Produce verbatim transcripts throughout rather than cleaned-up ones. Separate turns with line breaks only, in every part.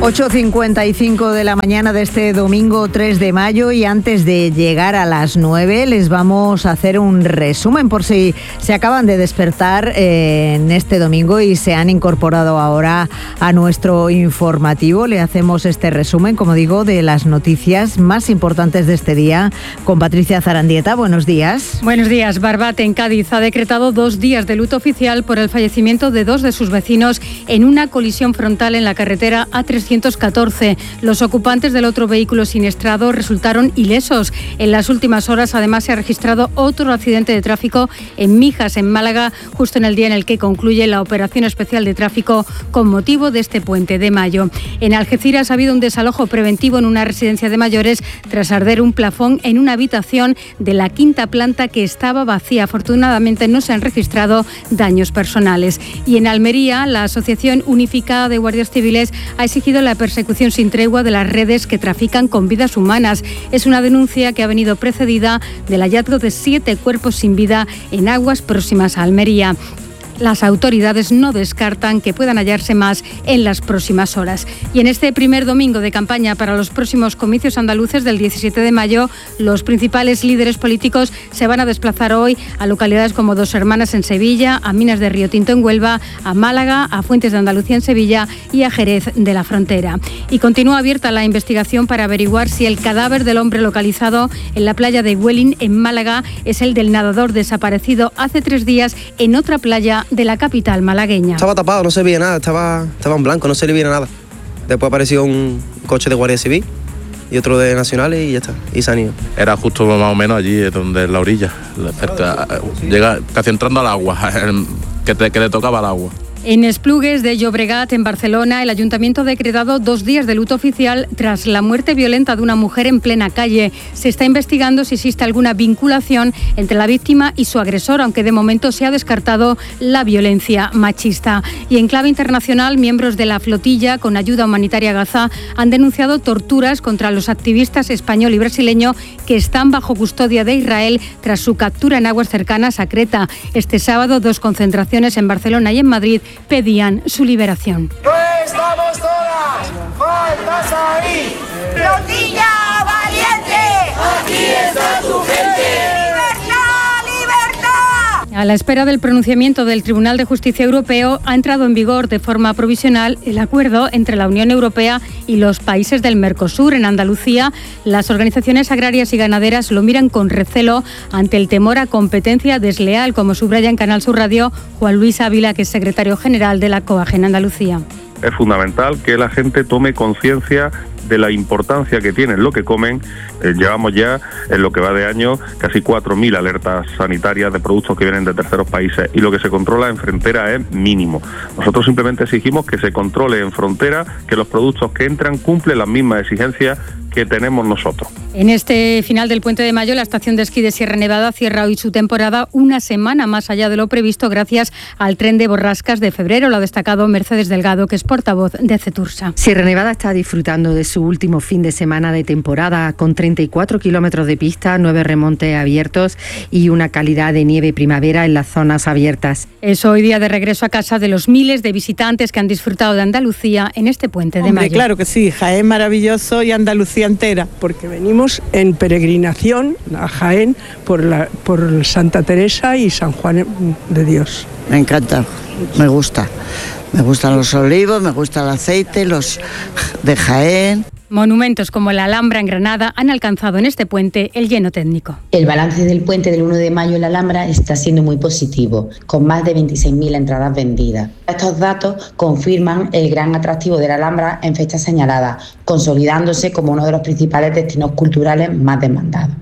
ocho cincuenta y cinco de la mañana de este domingo tres de mayo, y antes de llegar a las nueve les vamos a hacer un resumen por si se acaban de despertar eh, en este domingo y se han incorporado ahora a nuestro informativo. Le hacemos este resumen, como digo, de las noticias más importantes de este día con Patricia Zarandieta. Buenos días.
Buenos días. Barbate, en Cádiz, ha decretado dos días de luto oficial por el fallecimiento de dos de sus vecinos en una colisión frontal en la carretera A trescientos catorce. Los ocupantes del otro vehículo siniestrado resultaron ilesos. En las últimas horas, además, se ha registrado otro accidente de tráfico en Mijas, en Málaga, justo en el día en el que concluye la operación especial de tráfico con motivo de este puente de mayo. En Algeciras ha habido un desalojo preventivo en una residencia de mayores tras arder un plafón en una habitación de la quinta planta que estaba vacía. Afortunadamente no se han registrado daños personales. Y en Almería, la Asociación Unificada de Guardias Civiles ha exigido la persecución sin tregua de las redes que trafican con vidas humanas. Es una denuncia que ha venido precedida del hallazgo de siete cuerpos sin vida en aguas próximas a Almería. Las autoridades no descartan que puedan hallarse más en las próximas horas. Y en este primer domingo de campaña para los próximos comicios andaluces del diecisiete de mayo, los principales líderes políticos se van a desplazar hoy a localidades como Dos Hermanas en Sevilla, a Minas de Río Tinto en Huelva, a Málaga, a Fuentes de Andalucía en Sevilla y a Jerez de la Frontera. Y continúa abierta la investigación para averiguar si el cadáver del hombre localizado en la playa de Huelin, en Málaga, es el del nadador desaparecido hace tres días en otra playa de la capital malagueña.
Estaba tapado, no se veía nada, estaba, estaba en blanco, no se le veía nada. Después apareció un coche de Guardia Civil y otro de Nacionales y ya está, y se han ido.
Era justo más o menos allí, donde en la orilla, cerca, llega casi entrando al agua, que, te, que le tocaba el agua.
En Esplugues de Llobregat, en Barcelona, el ayuntamiento ha decretado dos días de luto oficial tras la muerte violenta de una mujer en plena calle. Se está investigando si existe alguna vinculación entre la víctima y su agresor, aunque de momento se ha descartado la violencia machista. Y en clave internacional, miembros de la flotilla con ayuda humanitaria a Gaza han denunciado torturas contra los activistas español y brasileño que están bajo custodia de Israel tras su captura en aguas cercanas a Creta. Este sábado, dos concentraciones en Barcelona y en Madrid pedían su liberación.
¡No estamos todas! ¡Faltas ahí! ¡Flotilla valiente! ¡Aquí está tu gente! ¡Libertad, libertad!
A la espera del pronunciamiento del Tribunal de Justicia Europeo, ha entrado en vigor de forma provisional el acuerdo entre la Unión Europea y los países del Mercosur. En Andalucía, las organizaciones agrarias y ganaderas lo miran con recelo ante el temor a competencia desleal, como subraya en Canal Sur Radio Juan Luis Ávila, que es secretario general de la COAG en Andalucía.
Es fundamental que la gente tome conciencia de la importancia que tienen lo que comen. Eh, llevamos ya, en lo que va de año, casi cuatro mil alertas sanitarias de productos que vienen de terceros países, y lo que se controla en frontera es mínimo. Nosotros simplemente exigimos que se controle en frontera, que los productos que entran cumplen las mismas exigencias que tenemos nosotros.
En este final del Puente de Mayo, la estación de esquí de Sierra Nevada cierra hoy su temporada una semana más allá de lo previsto gracias al tren de borrascas de febrero. Lo ha destacado Mercedes Delgado, que es portavoz de Cetursa.
Sierra Nevada está disfrutando de su último fin de semana de temporada con treinta y cuatro kilómetros de pista, nueve remontes abiertos y una calidad de nieve primavera en las zonas abiertas.
Es hoy día de regreso a casa de los miles de visitantes que han disfrutado de Andalucía en este Puente de
Hombre,
Mayo.
Claro que sí, Jaén maravilloso y Andalucía entera, porque venimos en peregrinación a Jaén por, la, por Santa Teresa y San Juan de Dios.
Me encanta, me gusta. Me gustan los olivos, me gusta el aceite, los de Jaén.
Monumentos como la Alhambra en Granada han alcanzado en este puente el lleno técnico.
El balance del puente del uno de mayo en la Alhambra está siendo muy positivo, con más de veintiséis mil entradas vendidas. Estos datos confirman el gran atractivo de la Alhambra en fechas señaladas, consolidándose como uno de los principales destinos culturales más demandados.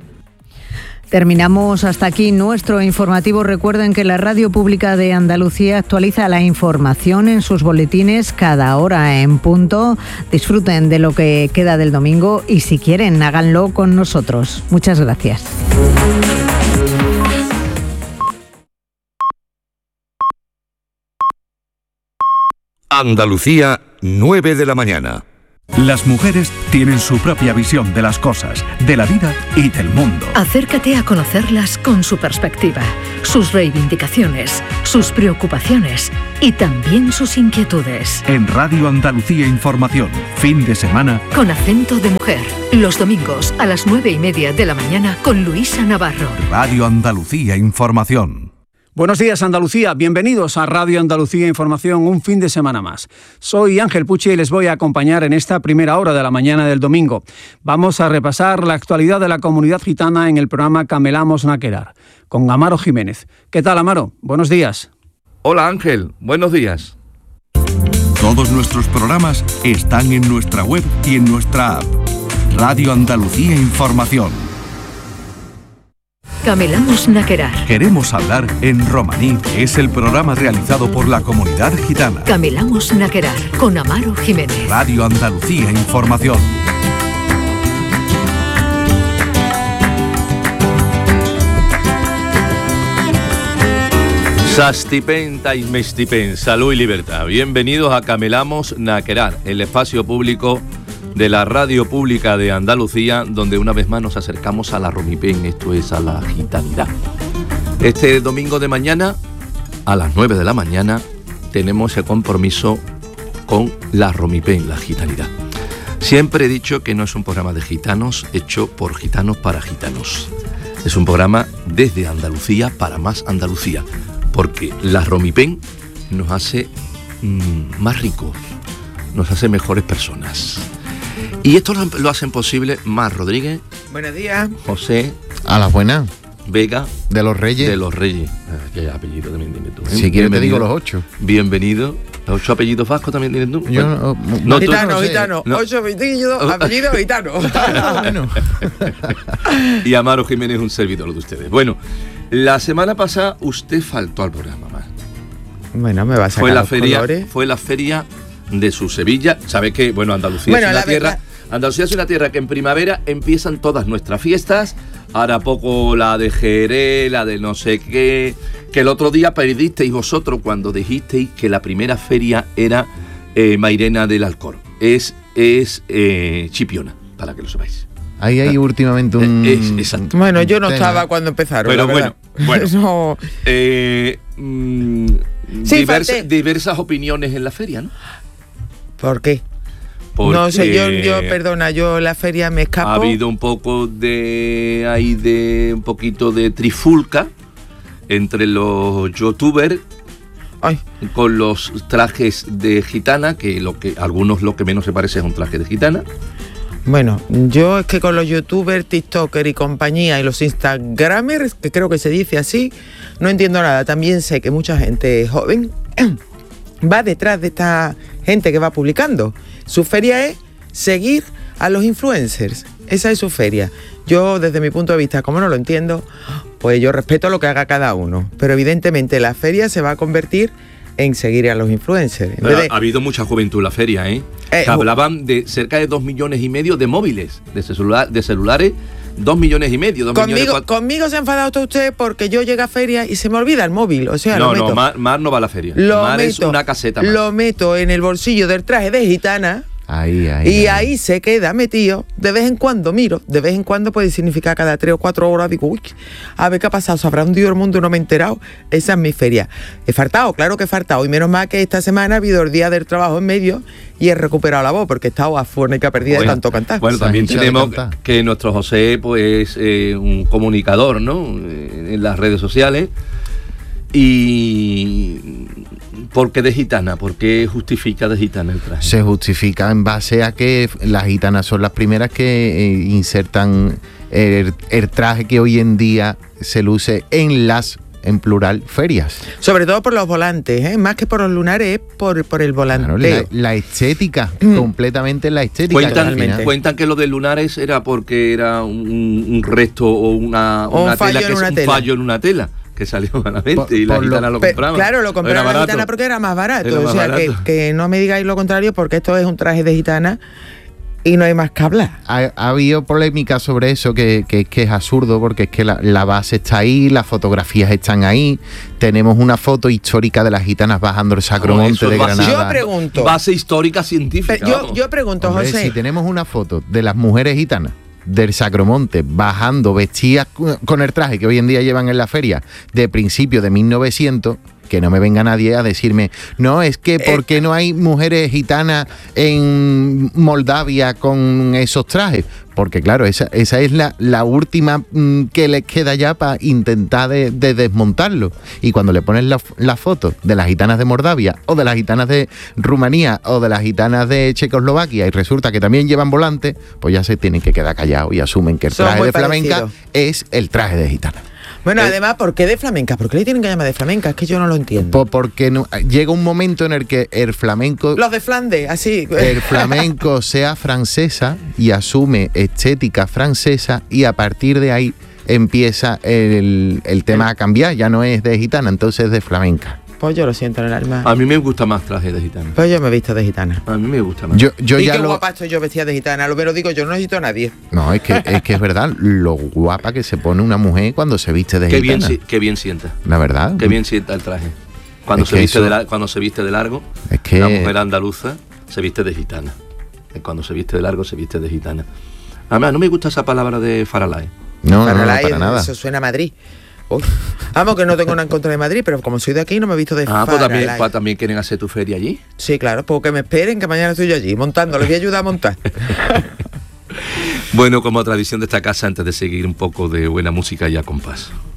Terminamos hasta aquí nuestro informativo. Recuerden que la Radio Pública de Andalucía actualiza la información en sus boletines cada hora en punto. Disfruten de lo que queda del domingo y si quieren, háganlo con nosotros. Muchas gracias.
Andalucía, nueve de la mañana. Las mujeres tienen su propia visión de las cosas, de la vida y del mundo.
Acércate a conocerlas con su perspectiva, sus reivindicaciones, sus preocupaciones y también sus inquietudes.
En Radio Andalucía Información, fin de semana,
con acento de mujer, los domingos a las nueve y media de la mañana con Luisa Navarro.
Radio Andalucía Información.
Buenos días, Andalucía. Bienvenidos a Radio Andalucía Información, un fin de semana más. Soy Ángel Puche y les voy a acompañar en esta primera hora de la mañana del domingo. Vamos a repasar la actualidad de la comunidad gitana en el programa Camelamos Naquerar, con Amaro Jiménez. ¿Qué tal, Amaro? Buenos días.
Hola, Ángel. Buenos días.
Todos nuestros programas están en nuestra web y en nuestra app. Radio Andalucía Información.
Camelamos Naquerar.
Queremos hablar en romaní. Es el programa realizado por la comunidad gitana.
Camelamos Naquerar con Amaro Jiménez.
Radio Andalucía Información.
Sastipen, taimestipen, salud y libertad. Bienvenidos a Camelamos Naquerar, el espacio público de la radio pública de Andalucía, donde una vez más nos acercamos a la Romipen, esto es a la gitanidad. Este domingo de mañana, a las nueve de la mañana, tenemos el compromiso con la Romipen, la gitanidad. Siempre he dicho que no es un programa de gitanos hecho por gitanos para gitanos. Es un programa desde Andalucía para más Andalucía, porque la Romipen nos hace mmm, más ricos, nos hace mejores personas. Y esto lo, lo hacen posible Mar Rodríguez.
Buenos días.
José.
A las buenas.
Vega.
De los Reyes.
De los Reyes. Ah, qué apellido también tienes tú. ¿eh?
Si quieres te digo los ocho.
Bienvenido. ¿Los ocho apellidos vascos también tienes tú?
Yo
bueno.
no,
no, gitano, no gitano.
No.
Ocho apellidos, apellido gitano.
Bueno.
Y Amaro Jiménez es un servidor de ustedes. Bueno, la semana pasada usted faltó al programa, Mar.
Bueno, me va a sacar
fue la
los
feria,
colores.
Fue la feria de su Sevilla. ¿Sabe qué? Bueno, Andalucía
bueno,
es una
la
tierra...
verdad.
Andalucía es una tierra que en primavera empiezan todas nuestras fiestas. Ahora poco la de Jerez, la de no sé qué. Que el otro día perdisteis vosotros cuando dijisteis que la primera feria era eh, Mairena del Alcor. Es, es eh, Chipiona, para que lo sepáis.
Ahí hay últimamente un...
Es, exacto.
Bueno, yo no tema. estaba cuando empezaron.
Pero bueno, bueno.
no.
eh, mm,
sí,
diversa, diversas opiniones en la feria, ¿no?
¿Por qué?
Porque
no sé, yo, yo, perdona, yo la feria me escapo.
Ha habido un poco de, ahí de, un poquito de trifulca entre los youtubers.
Ay.
Con los trajes de gitana, que lo que algunos lo que menos se parece es un traje de gitana.
Bueno, yo es que con los youtubers, tiktokers y compañía y los instagramers, que creo que se dice así, no entiendo nada. También sé que mucha gente joven va detrás de esta gente que va publicando. Su feria es seguir a los influencers. Esa es su feria. Yo, desde mi punto de vista, como no lo entiendo, pues yo respeto lo que haga cada uno. Pero evidentemente la feria se va a convertir en seguir a los influencers.
Pero
de...
Ha habido mucha juventud en la feria, ¿eh? eh Se hablaban de cerca de dos millones y medio de móviles, de, celular, de celulares, dos millones y medio. Dos
conmigo,
millones,
conmigo se ha enfadado todo usted porque yo llego a feria y se me olvida el móvil. O sea,
no,
lo meto.
no, Mar, Mar no va a la feria.
Lo
Mar
meto,
es una caseta más.
Lo meto en el bolsillo del traje de gitana.
Ahí, ahí,
y
ahí.
ahí se queda metido. De vez en cuando miro, de vez en cuando puede significar cada tres o cuatro horas. Digo, uy, a ver qué ha pasado, se habrá hundido el mundo y no me he enterado. Esa es mi feria. He faltado, claro que he faltado. Y menos mal que esta semana ha habido el día del trabajo en medio y he recuperado la voz porque he estado afónica perdida bueno, de tanto cantar.
Bueno, también tenemos que nuestro José pues es eh, un comunicador, ¿no? En las redes sociales. Y ¿por qué de gitana? ¿Por qué justifica de gitana el traje?
Se justifica en base a que las gitanas son las primeras que eh, insertan el, el traje que hoy en día se luce en las, en plural, ferias.
Sobre todo por los volantes, ¿eh? Más que por los lunares, es por, por el volanteo.
Claro, la, la estética, mm. completamente la estética.
Cuentan, cuentan que lo de lunares era porque era un, un resto o una,
o
una
un
tela,
fallo
que
en una
es un
tela.
fallo en una tela. Que salió malamente
por,
y la gitana
lo,
lo compraba.
Claro, lo compraron la gitana porque era más barato.
Era más
o sea,
barato.
Que, que no me digáis lo contrario porque esto es un traje de gitana Y no hay más que hablar.
Ha, ha habido polémica sobre eso, que, que, que es absurdo, porque es que la, la base está ahí, las fotografías están ahí. Tenemos una foto histórica de las gitanas bajando el Sacromonte
no,
de
base,
Granada.
Yo pregunto.
Base histórica científica.
Yo, yo pregunto,
Hombre,
José.
si tenemos una foto de las mujeres gitanas del Sacromonte bajando vestidas con el traje que hoy en día llevan en la feria de principios de mil novecientos, que no me venga nadie a decirme, no, es que ¿por qué no hay mujeres gitanas en Moldavia con esos trajes? Porque claro, esa, esa es la, la última mmm, que les queda ya para intentar de, de desmontarlo. Y cuando le pones la, la foto de las gitanas de Moldavia o de las gitanas de Rumanía o de las gitanas de Checoslovaquia y resulta que también llevan volantes, pues ya se tienen que quedar callados y asumen que el traje de flamenca es el traje de gitana.
Bueno,
eh,
además, ¿por qué de flamenca? ¿Por qué le tienen que llamar de flamenca? Es que yo no lo entiendo.
Pues porque no, llega un momento en el que el flamenco...
Los de Flandes, así.
El flamenco sea francesa y asume estética francesa y a partir de ahí empieza el, el tema a cambiar. Ya no es de gitana, entonces es de flamenca.
Pues yo lo siento en el alma.
A mí me gusta más traje de gitana.
Pues yo me he visto de gitana.
A mí me gusta más.
Yo, yo
y
ya
qué
lo...
guapa estoy yo vestida de gitana. Lo pero digo, yo no necesito a nadie.
No, es que es que es verdad lo guapa que se pone una mujer cuando se viste de
qué
gitana.
Bien, qué bien sienta.
La verdad.
Qué bien sienta el traje. Cuando,
es
se
que
viste
eso...
de la, cuando se viste de largo,
es que...
la mujer andaluza se viste de gitana. Cuando se viste de largo, se viste de gitana. Además, no me gusta esa palabra de faralay.
No,
Faralay,
no, no, para nada.
Eso suena a Madrid. Uy. Vamos, que no tengo nada en contra de Madrid, pero como soy de aquí no me he visto de
Ah, pues también,
Faralay.
pues también quieren hacer tu feria allí.
Sí, claro, pues que me esperen, que mañana estoy yo allí montando, les voy a ayudar a montar.
Bueno, como tradición de esta casa, antes de seguir un poco de buena música y a compás.